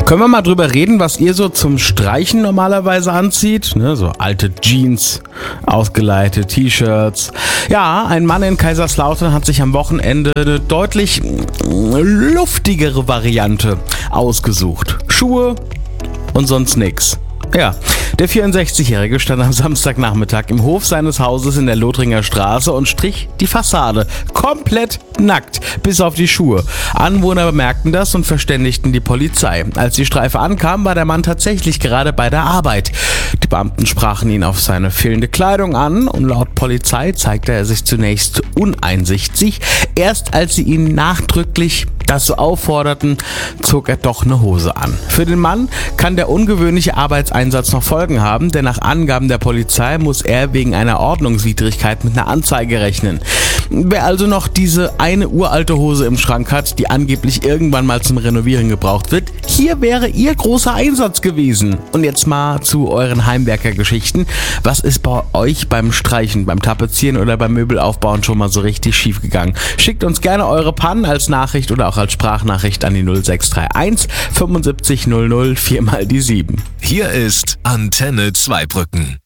Können wir mal drüber reden, was ihr so zum Streichen normalerweise anzieht? Ne, so alte Jeans, ausgeleihte T-Shirts. Ja, ein Mann in Kaiserslautern hat sich am Wochenende eine deutlich luftigere Variante ausgesucht. Schuhe und sonst nix. Ja, der 64-Jährige stand am Samstagnachmittag im Hof seines Hauses in der Lothringer Straße und strich die Fassade komplett nackt, bis auf die Schuhe. Anwohner bemerkten das und verständigten die Polizei. Als die Streife ankam, war der Mann tatsächlich gerade bei der Arbeit. Die Beamten sprachen ihn auf seine fehlende Kleidung an und laut Polizei zeigte er sich zunächst uneinsichtig. Erst als sie ihn nachdrücklich dazu aufforderten, zog er doch eine Hose an. Für den Mann kann der ungewöhnliche Arbeitseinsatz noch Folgen haben, denn nach Angaben der Polizei muss er wegen einer Ordnungswidrigkeit mit einer Anzeige rechnen. Wer also noch diese eine uralte Hose im Schrank hat, die angeblich irgendwann mal zum Renovieren gebraucht wird, hier wäre ihr großer Einsatz gewesen. Und jetzt mal zu euren Heimwerkergeschichten. Was ist bei euch beim Streichen, beim Tapezieren oder beim Möbelaufbauen schon mal so richtig schief gegangen? Schickt uns gerne eure Pannen als Nachricht oder auch als Sprachnachricht an die 0631 75 00 4 mal die 7. Hier ist Antenne Zweibrücken.